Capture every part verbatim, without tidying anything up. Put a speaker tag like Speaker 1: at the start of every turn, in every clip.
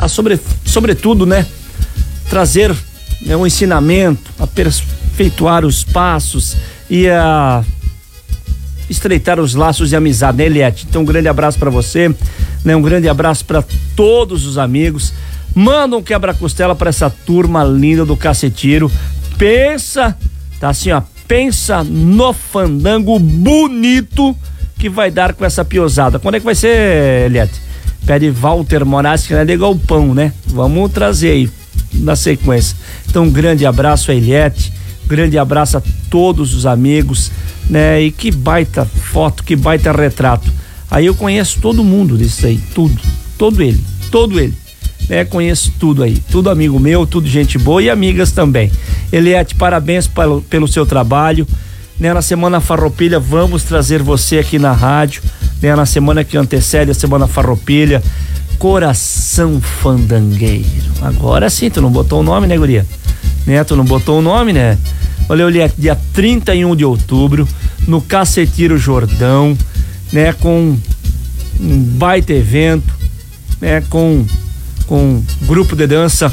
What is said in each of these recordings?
Speaker 1: a sobre, sobretudo, né, trazer, né, um ensinamento, a aperfeiçoar os passos e a estreitar os laços de amizade, né, Eliette? Então um grande abraço para você, né? Um grande abraço para todos os amigos. Manda um quebra-costela para essa turma linda do Cacetiro. Pensa, tá assim, ó, pensa no fandango bonito que vai dar com essa piozada. Quando é que vai ser, Eliette? Pede Walter Moraes, que não é de galpão, né? Vamos trazer aí na sequência. Então um grande abraço a Eliette, grande abraço a todos os amigos, né? E que baita foto, que baita retrato. Aí eu conheço todo mundo disso aí, tudo, todo ele, todo ele, né? Conheço tudo aí, tudo amigo meu, tudo gente boa e amigas também. Eliette, parabéns pelo, pelo seu trabalho, né? Na Semana Farroupilha vamos trazer você aqui na rádio, né? Na semana que antecede a Semana Farroupilha, Coração Fandangueiro. Agora sim, tu não botou o nome, né, guria? Né? Tu não botou o nome, né? Olha, Eliette, dia trinta e um de outubro, no Cacetiro Jordão, né? Com um baita evento, né? Com, com grupo de dança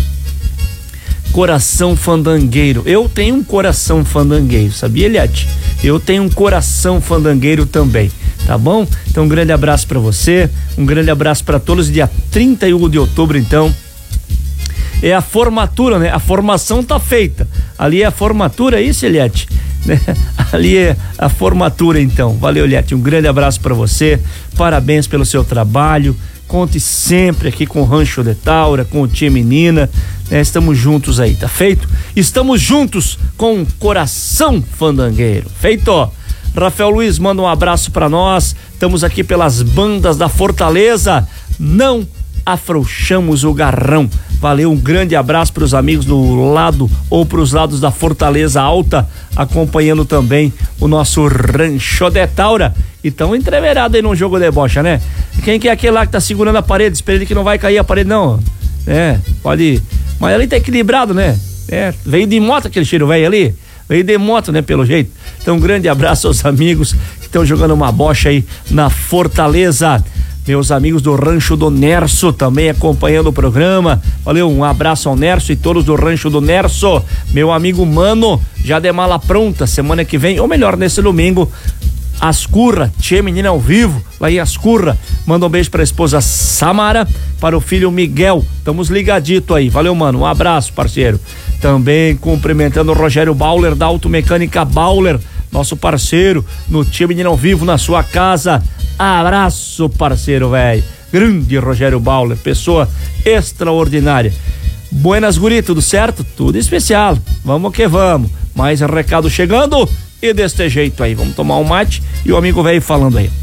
Speaker 1: Coração Fandangueiro. Eu tenho um coração fandangueiro, sabia, Eliette? Eu tenho um coração fandangueiro também, tá bom? Então um grande abraço pra você, um grande abraço pra todos. Dia trinta e um de outubro, então, é a formatura, né? A formação tá feita. Ali é a formatura, é isso, Eliette? Né? Ali é a formatura, então. Valeu, Eliette. Um grande abraço para você. Parabéns pelo seu trabalho. Conte sempre aqui com o Rancho de Taura, com o Tia Menina. Né? Estamos juntos aí, tá feito? Estamos juntos com o Coração Fandangueiro. Feito? Rafael Luiz, manda um abraço para nós. Estamos aqui pelas bandas da Fortaleza. Não afrouxamos o garrão. Valeu, um grande abraço para os amigos do lado ou para os lados da Fortaleza Alta, acompanhando também o nosso Rancho de Taura. E tão entreverado aí num jogo de bocha, né? Quem que é aquele lá que tá segurando a parede? Espera ele que não vai cair a parede, não. É, pode. Mas ali tá equilibrado, né? É, veio de moto aquele cheiro velho ali. Veio de moto, né? Pelo jeito. Então, um grande abraço aos amigos que estão jogando uma bocha aí na Fortaleza. Meus amigos do Rancho do Nerso também acompanhando o programa. Valeu, um abraço ao Nerso e todos do Rancho do Nerso. Meu amigo Mano, já de mala pronta, semana que vem, ou melhor, nesse domingo, Ascurra, Tia Menina ao vivo, lá em Ascurra. Manda um beijo pra esposa Samara, para o filho Miguel. Estamos ligadito aí. Valeu, mano. Um abraço, parceiro. Também cumprimentando o Rogério Bauler, da Automecânica Bauler, nosso parceiro, no Tia Menina ao vivo, na sua casa. Abraço, parceiro, velho. Grande Rogério Bauler, pessoa extraordinária. Buenas, guri, tudo certo? Tudo especial. Vamos que vamos. Mais recado chegando e deste jeito aí. Vamos tomar um mate e o amigo velho falando aí.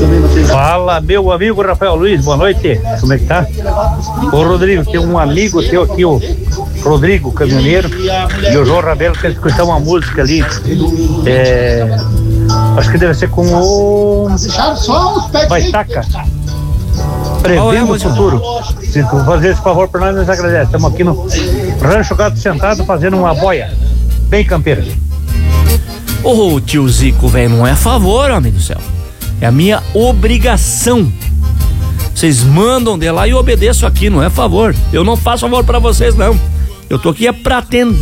Speaker 2: Fala, meu amigo Rafael Luiz, boa noite. Como é que tá? Ô, Rodrigo, tem um amigo teu aqui, o Rodrigo, caminhoneiro, e o João Rabelo quer escutar uma música ali. É... Acho que deve ser com o Baitaca. Prevendo o futuro. Se tu fazer esse favor pra nós, nós agradecemos. Estamos aqui no Rancho Gato Sentado fazendo uma boia bem campeira.
Speaker 1: Ô, oh, tio Zico, velho, não é a favor, homem do céu. É a minha obrigação. Vocês mandam de lá e eu obedeço aqui, não é a favor. Eu não faço favor pra vocês, não. Eu tô aqui é pra atender.